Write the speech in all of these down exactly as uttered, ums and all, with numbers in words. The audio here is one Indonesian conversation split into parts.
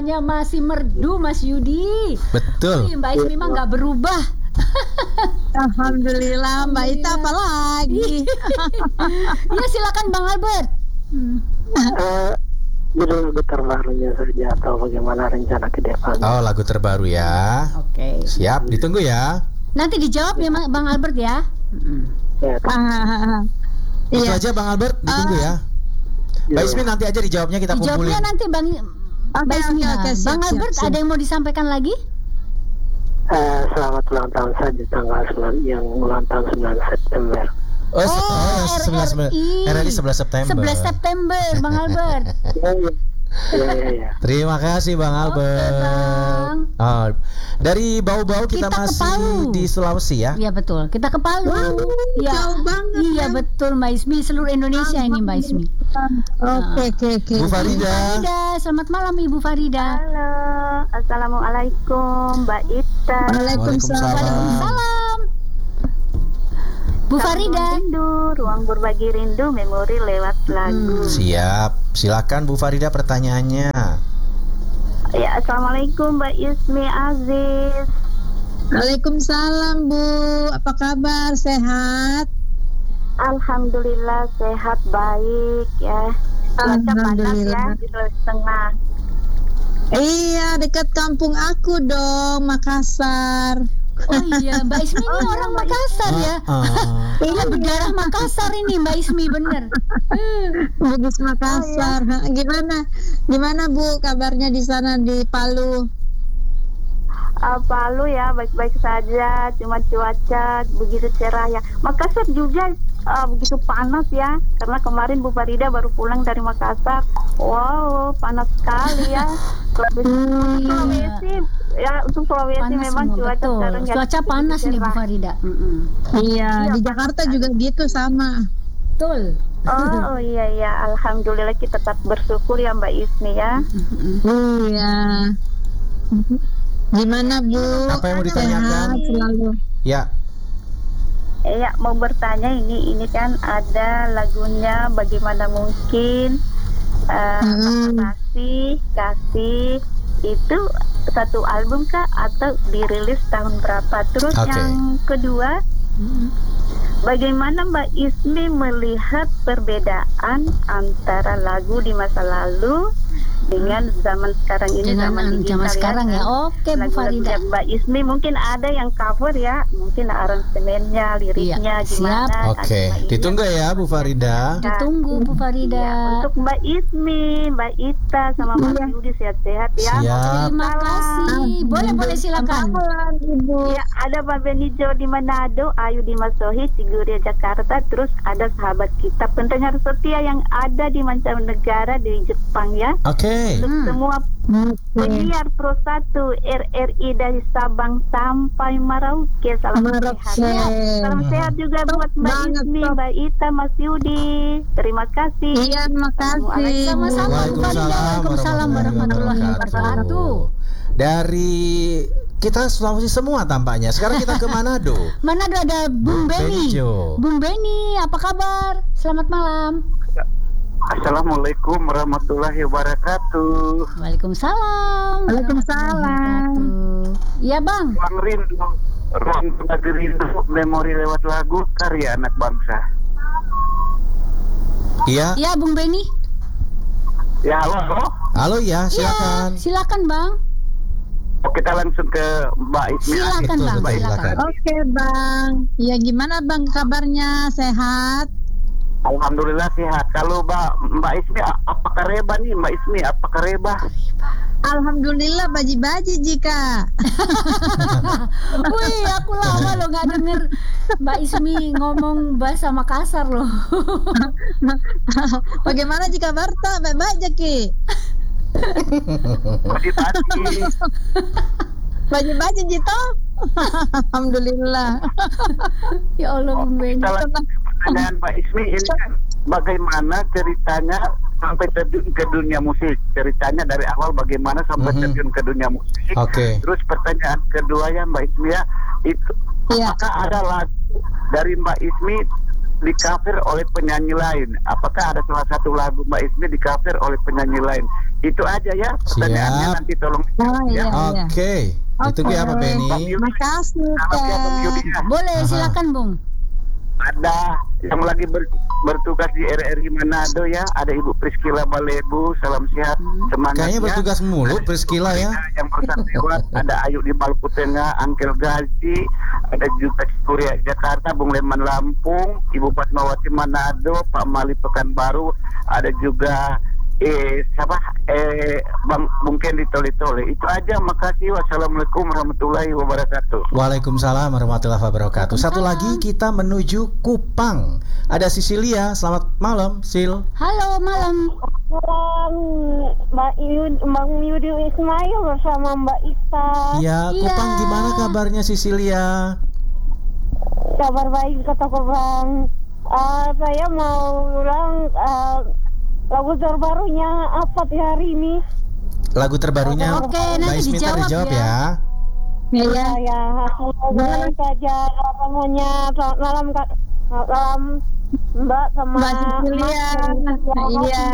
suaranya masih merdu Mas Yudi. Betul. Wih, Mbak Ismi mah nggak berubah. Alhamdulillah, Mbak Ita apa lagi? Ya silakan Bang Albert. Hmm. Uh, judul lagu terbarunya saja atau bagaimana rencana ke depan? Oh, lagu terbaru ya. Oke. Okay. Siap, ditunggu ya. Nanti dijawab ya Bang Albert ya. Ya, itu Iya. aja Bang Albert, ditunggu ya. Mbak Ismi nanti aja dijawabnya, kita kumpulin. Dijawabnya nanti Bang Oke, Mbak Ismi. oke, oke, siap, Bang siap, Albert siap. ada yang mau disampaikan lagi? uh, selamat ulang tahun saja tanggal sembilan yang ulang tahun sembilan September. Oh, Oh, oh sebelas R R I. R R I sebelas September. sebelas September Bang Albert. Ya, ya. Ya, ya, ya. Terima kasih Bang Oke, Albert. Bang. Oh, dari Bau-Bau kita, Kita ke masih Palu. di Sulawesi ya. Iya betul. Kita ke Palu. Ya. jauh banget, Iya kan? betul Mbak Ismi, seluruh Indonesia ini Mbak Ismi. Oke, oke, oke. Bu Farida. Farida, selamat malam Ibu Farida. Halo, assalamualaikum Mbak Ita. Waalaikumsalam. Waalaikumsalam. Bu Farida. Rindu, ruang berbagi rindu, memori lewat lagu. Siap. Silakan Bu Farida pertanyaannya. Ya, assalamualaikum Mbak Ismi Aziz. Waalaikumsalam, Bu. Apa kabar? Sehat? Alhamdulillah sehat baik ya. Cuaca panas ya Alhamdulillah. di Sulawesi Tengah. Iya, dekat kampung aku dong, Makassar. Oh iya, Mbak Ismi ini orang Makassar ya. Ah, Iya, berdarah Makassar ini Mbak Ismi bener. Bugis Makassar. Ha, Gimana? Gimana Bu kabarnya di sana di Palu? Uh, Palu ya baik-baik saja, cuma cuaca begitu cerah ya. Makassar juga uh, begitu panas ya, karena kemarin Bu Farida baru pulang dari Makassar. Wow, panas sekali ya. Iya. Sulawesi ya, untuk Sulawesi Panas memang semua, cuaca betul. sekarang ya Cuaca panas nih Bu cerah. Farida. Mm-mm. Iya, di Jakarta juga gitu sama. Betul. Oh, oh iya iya, alhamdulillah kita tetap bersyukur ya Mbak Ismi ya. Iya. Gimana Bu? Apa yang mau ditanyakan? Sehat selalu. Ya. Iya, mau bertanya ini ini kan ada lagunya Bagaimana Mungkin, uh, Hmm. kasih kasih itu satu album kah atau dirilis tahun berapa? Terus Oke. yang kedua, bagaimana Mbak Ismi melihat perbedaan antara lagu di masa lalu dengan zaman sekarang ini, Dengan zaman digital zaman sekarang ya. Oke Bu Lagu-lagunya Farida. Mbak Ismi mungkin ada yang cover ya, mungkin aransemennya, liriknya Iya, gimana. siap. Oke, Mbak Ismi. ditunggu ya Bu Farida. Ditunggu Bu Ya, Farida. untuk Mbak Ismi, Mbak Ita sama Mas Yudi sehat-sehat ya. Siap. Terima kasih. Boleh boleh silakan. Pelan, Ibu. Ya, ada Pak Benijo di Manado, Ayu di Masohi, Ciguria Jakarta, terus ada sahabat kita pendengar setia yang ada di mancanegara di Jepang ya. Oke. Untuk Hmm. semua Oke. penyiar Pro satu R R I dari Sabang sampai Merauke, salam Merauke. sehat. Salam sehat juga buat Mbak banget, Ismi, Top. Mbak Ita, Mas Yudi. Terima kasih. Iya, makasih. Sama-sama Bu Farida. Waalaikumsalam warahmatullahi wabarakatuh. Dari kita Sulawesi semua tampaknya. Sekarang kita ke Manado. Manado ada Bung Beni. Benijo. Bung Beni, apa kabar? Selamat malam. Assalamualaikum warahmatullahi wabarakatuh. Waalaikumsalam. Waalaikumsalam. warahmatullahi wabarakatuh. Iya Bang. Ruang rindu, ruang berbagi rindu, memori lewat lagu, karya anak bangsa. Iya. Iya Bung Beni. Ya, halo, halo. Halo ya, Iya, silakan. silakan Bang. Oh, kita langsung ke Mbak Ismi. Silakan Betul, Bang, betul, silakan. silakan. Oke, Bang. Ya, gimana Bang kabarnya? Sehat? Alhamdulillah sehat. Kalau Mbak Mbak Ismi, apakah reba nih Mbak Ismi? Apakah reba? Alhamdulillah baji-baji jika. Wih, aku lama loh nggak denger Mbak Ismi ngomong bahasa Makassar loh. Bagaimana jika Barta? Baik-baik Jaki. Pagi-pagi. Baji-baji Jito. Alhamdulillah. Ya Allah Bung Beni. Kita lanjut ke pertanyaan Mbak Ismi, ini kan bagaimana ceritanya sampai terjun ke dunia musik? Ceritanya dari awal bagaimana sampai Mhm. terjun ke dunia musik? Oke. Terus pertanyaan kedua ya Mbak Ismi ya, itu Iya. apakah ada lagu dari Mbak Ismi di cover oleh penyanyi lain? Apakah ada salah satu lagu Mbak Ismi di cover oleh penyanyi lain? Itu aja ya pertanyaannya, Siap. nanti tolong. Oh iya, iya. Oke. Itu Oke. ya Pak Benny. Makasih, Selamat ya, Bang Yudi, ya. Boleh, Aha. silakan Bung. Ada yang lagi ber, bertugas di R R I Manado ya, ada Ibu Priscila Balebu, salam sehat, semangat Kayaknya ya. bertugas mulu Ada Priscila ya. yang barusan lewat, ada Ayu di Maluku Tengah, Angkel Gazi, ada juga Kuria Jakarta, Bung Leman Lampung, Ibu Fatmawati Manado, Pak Mali Pekanbaru, ada juga eh siapa eh Bang Bung Kendi Tole-Tole. Itu aja, makasih. Wassalamualaikum warahmatullahi wabarakatuh. Waalaikumsalam warahmatullahi wabarakatuh. Satu lagi kita menuju Kupang. Ada Sisilia. Selamat malam, Sil. Halo, malam. Malam, Mbak Yud, Bang Yudi Ismail bersama Mbak Ista. Ya, Iya. Kupang gimana kabarnya Sisilia? Kabar baik kata Bang. Uh, saya mau ulang uh, lagu terbarunya apa di hari ini? Lagu terbarunya Oke, Mbak nanti Ismi dijawab dijawab ya. ya. Iya. Ya, ya, semoga saja semuanya. Selamat malam Kak. Selamat malam Mbak sama Mbak Cecilia. Mas. Iya.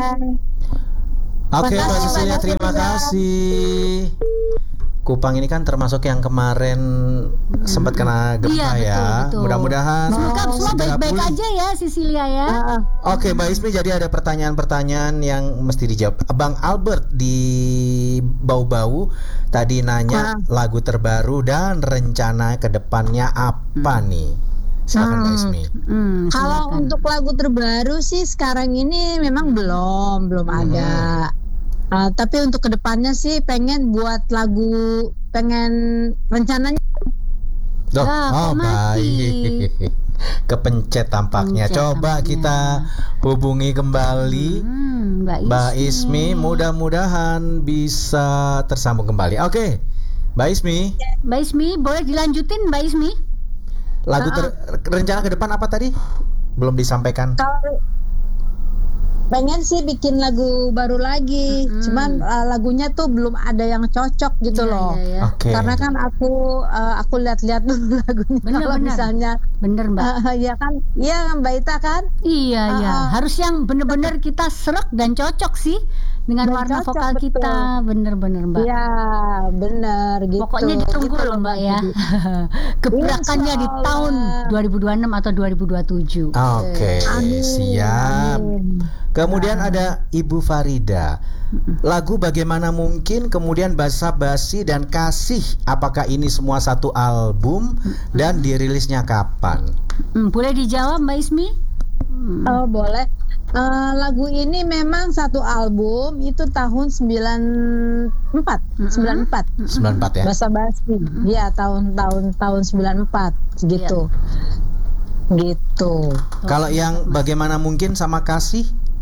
Oke, Mbak Makasih Sisilia, banyak, terima Sisilia. kasih. Kupang ini kan termasuk yang kemarin sempat kena gempa Iya, betul, ya. betul. Mudah-mudahan Semoga semua segera baik-baik pulih. aja ya, Sisilia ya. Ah, Oke, Mbak Ismi, jadi ada pertanyaan-pertanyaan yang mesti dijawab. Bang Albert di Bau-Bau tadi nanya Ah. lagu terbaru dan rencana ke depannya apa nih? Silakan Mbak Hmm. Ismi. Hmm, Kalau silakan. untuk lagu terbaru sih sekarang ini memang belum belum Hmm. ada. Uh, tapi untuk kedepannya sih pengen buat lagu, pengen rencananya Duh, Ah, oh kok mati? baik. Kepencet tampaknya. Pencet Coba tampaknya. kita hubungi kembali Hmm, Mbak Ismi. Mbak Ismi, mudah-mudahan bisa tersambung kembali. Oke, Mbak Ismi, Mbak Ismi, boleh dilanjutin Mbak Ismi? lagu ter- rencana ke depan apa tadi? Belum disampaikan. kalau pengen sih bikin lagu baru lagi, Mm-mm. cuman uh, lagunya tuh belum ada yang cocok gitu Iya, loh. iya, iya. Oke. Karena kan aku uh, aku lihat-lihat dulu lagunya. Bener, Kalau bener. misalnya Bener Mbak. uh, ya kan, iya Mbak Ita kan. Iya, Ah, iya. ah. Harus yang bener-bener kita serak dan cocok sih dengan Dan warna cocok, vokal betul. kita. Bener-bener Mbak. Iya, bener gitu. Pokoknya ditunggu Gitu loh Mbak Mbak ya. Didi. Gebrakannya di Insya tahun Allah. dua ribu dua puluh enam atau dua ribu dua puluh tujuh. Oke, Amin, siap. amin. Kemudian ada Ibu Farida. Lagu Bagaimana Mungkin, kemudian Basa-Basi dan Kasih. Apakah ini semua satu album dan dirilisnya kapan? Hmm, boleh dijawab Mbak Ismi? Hmm. Oh boleh. Eh, lagu ini memang satu album, itu tahun sembilan empat, Mm-mm. sembilan empat. sembilan puluh empat ya. Basa-basi. Iya, tahun-tahun tahun sembilan empat gitu. Gitu. Kalau yang Bagaimana Mungkin sama Kasih?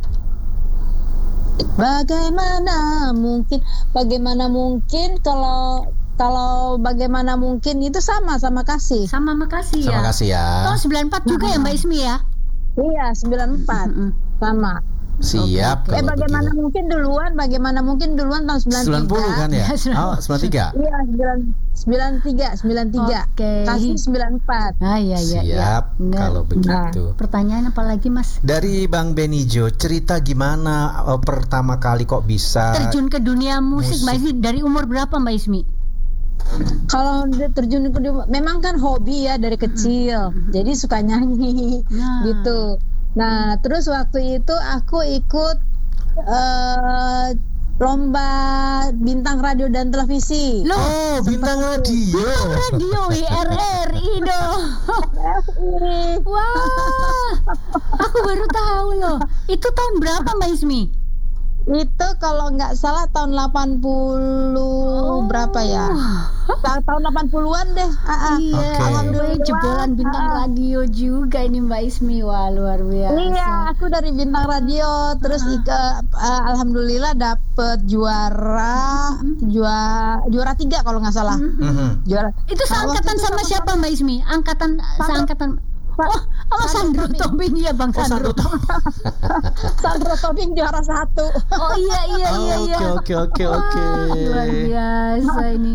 Bagaimana mungkin bagaimana mungkin kalau kalau bagaimana mungkin itu sama sama kasih. Sama makasih ya. Sama Kasih ya. Tahun sembilan puluh empat juga ya Mbak Ismi ya? Iya, sembilan empat Mm-mm. sama. Siap. Oke, Eh kalau bagaimana begitu. mungkin duluan, bagaimana mungkin duluan tahun sembilan sembilan puluh kan ya? Sembilan- Oh, sembilan puluh tiga. Iya, sembilan sembilan tiga, sembilan tiga. Oke. Kasih sembilan empat. Ah iya iya. iya. Siap Bener. kalau begitu. Pertanyaan apa lagi Mas? Dari Bang Benijo, cerita gimana eh, pertama kali kok bisa Terjun ke dunia musik, musik. Mbak Ismi dari umur berapa Mbak Ismi? Kalau dia terjun ke dunia- memang kan hobi ya dari kecil. Jadi suka nyanyi Nah. gitu. Nah, terus waktu itu aku ikut eh, lomba bintang radio dan televisi. Loh, Oh, bintang radio. radio R R I dong. Wah, aku baru tahu loh. Itu tahun berapa Mbak Ismi? Itu kalau nggak salah tahun delapan puluh berapa ya? Ta- tahun delapan puluhan deh. Ah, ah. Iya, Oke. alhamdulillah jebolan bintang Ah. radio juga ini Mbak Ismi. Wah, luar biasa. Iya, aku dari bintang radio, terus ika- eh, alhamdulillah dapet juara, juara, juara tiga kalau nggak salah. Mhm. Juara. Itu Nah, waktu seangkatan itu sama sama- siapa Mbak Ismi? Angkatan seangkatan. Sa- Oh, oh Sandro Tobing. Tobing ya Bang Oh, Sandro. Sandro Tobing. Sandro Tobing juara satu. Oh iya iya Oh, iya iya. Oke, oke, oke, oke. Wah, luar biasa ini.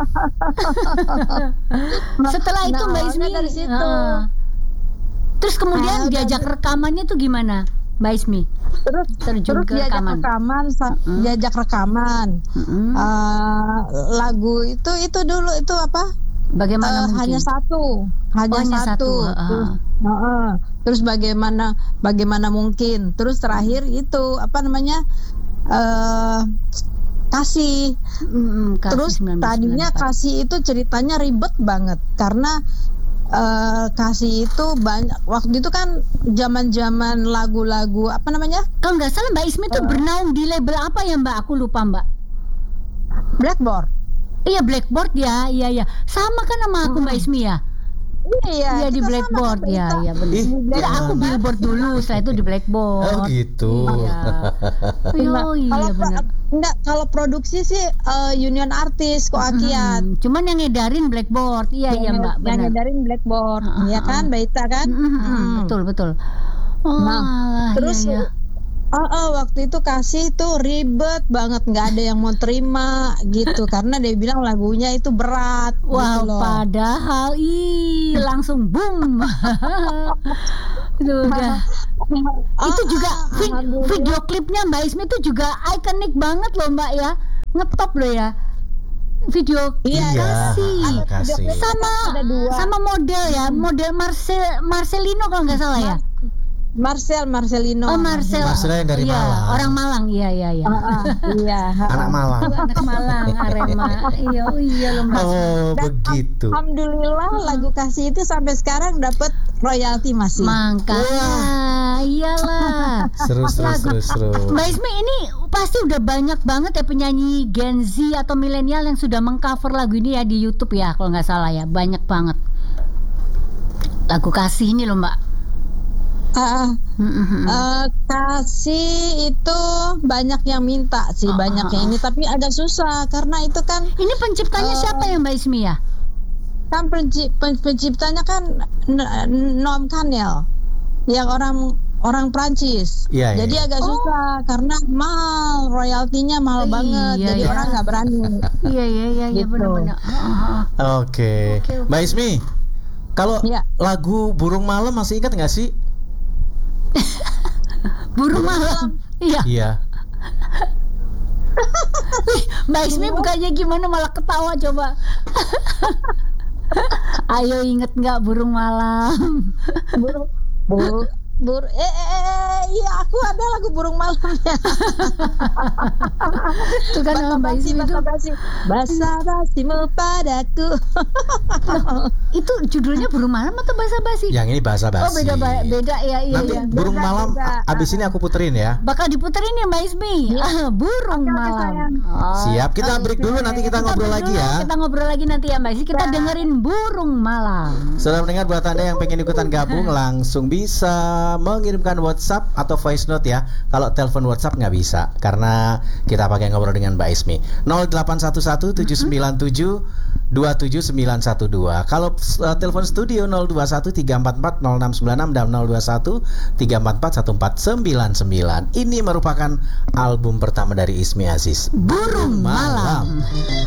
Setelah itu Nah, Mbak awalnya Ismi dari situ. ah. Terus kemudian Ah, udah- diajak rekamannya tuh gimana? Mbak Ismi? Terus Terjun terus ke diajak rekaman. rekaman, sa- Mm-mm. diajak rekaman. Mm-mm. Eh, lagu itu itu dulu itu apa? Bagaimana Eh, mungkin? hanya satu, hanya, Oh, hanya satu, satu. ha-ha. Terus, heeh. Terus bagaimana bagaimana mungkin? Terus terakhir itu apa namanya? Eh kasih. Mm-mm, Kasih Terus seribu sembilan ratus tadinya sembilan puluh empat. kasih itu ceritanya ribet banget karena eh, kasih itu banyak waktu itu kan zaman-zaman lagu-lagu apa namanya? Kalau nggak salah Mbak Ismi tuh Oh. bernaung di label apa ya Mbak? Aku lupa Mbak. Blackboard. Iya Blackboard ya, iya iya. Sama kan sama aku Mbak Ismi ya? Iya Iya, di kita sama Blackboard kan, ya, Mbak iya benar. Ih, Enggak, aku gimana? Billboard dulu, setelah itu di Blackboard. Oh gitu. Iya. Nah, Oh iya kalau pro- benar. enggak kalau produksi sih eh, Union Artis kok Akiat. Hmm, cuman yang ngedarin Blackboard. Iya iya Yang- Mbak, Yang benar. ngedarin Blackboard, Ah, ah, ya ah. kan, Mbak Ita kan? Mm, mm, mm, Hmm. Betul betul. Oh, Nah, alah, Terus iya, iya. oh, oh, waktu itu kasih tuh ribet banget, nggak ada yang mau terima gitu karena dia bilang lagunya itu berat. Wow, gitu loh. padahal ih langsung boom. Itu udah. Oh, Itu juga ah, vi- alhamdulillah. video klipnya Mbak Ismi itu juga ikonik banget loh Mbak ya. Ngetop loh ya. Video Iya, Iya, kasih. ada kasih. Sama Ada dua. sama model ya, model Marcel Marcelino kalau nggak salah ya. Marcel Marcelino. Oh Marcel. Marcel yang dari Iya, Malang. orang Malang. Iya iya iya. Ah, ah, iya. Anak Malang. Anak Malang, Arema. Iya, oh iya loh Mbak. Oh Dan begitu. Alhamdulillah lagu kasih itu sampai sekarang dapat royalti masih. Makanya, iyalah. Seru seru seru seru. Mbak Ismi ini pasti udah banyak banget ya penyanyi Gen Z atau milenial yang sudah mengcover lagu ini ya di YouTube ya kalau nggak salah ya, banyak banget. Lagu kasih ini loh Mbak. Ah, Mm-mm. eh, kasih itu banyak yang minta sih, Ah, banyak ah, yang ah. ini tapi agak susah karena itu kan Ini penciptanya Eh, siapa ya Mbak Ismi ya? kan penci- pen- penciptanya kan N- Noam Kanel yang orang orang Prancis. Iya, iya, Jadi iya. agak susah karena mahal, royaltinya mahal Oh, banget. iya, Jadi iya. orang nggak berani. Iya iya iya iya Gitu. benar-benar. Ah, ah, ah. Oke. Oke, oke. Mbak Ismi, kalau Iya. lagu Burung Malam masih ingat nggak sih? Burung malam. Iya. Iya. Ih, Mbak Ismi bukannya gimana malah ketawa coba. Ayo inget nggak burung malam? Burung, bur, bur, eh, eh, eh, iya aku ada lagu burung malamnya. Itu kan sama Mbak Basa-basi, Ismi itu. basa-basi, basa-basimu padaku. Itu judulnya burung malam atau basa-basi? Yang ini bahasa basi. Oh beda beda ya iya Nanti iya. Burung Beda, Malam beda. a- abis ini aku puterin ya. Bakal diputerin ya Mbak Ismi. Ah, burung Oke, oke, malam. sayang. Oh, Siap, kita break dulu nanti kita kita ngobrol break lagi dulu, ya. Kita ngobrol lagi nanti ya Mbak Ismi. Kita Ya. dengerin burung malam. Saudara pendengar, buat Anda yang pengen ikutan gabung langsung bisa mengirimkan WhatsApp atau voice note ya. Kalau telepon WhatsApp nggak bisa karena kita pakai ngobrol dengan Mbak Ismi. nol delapan satu satu tujuh sembilan tujuh dua tujuh sembilan satu dua. Kalau uh, telepon studio nol dua satu tiga empat empat nol enam sembilan enam dan nol dua satu tiga empat empat satu empat sembilan sembilan. Ini merupakan album pertama dari Ismi Aziz, Burung malam.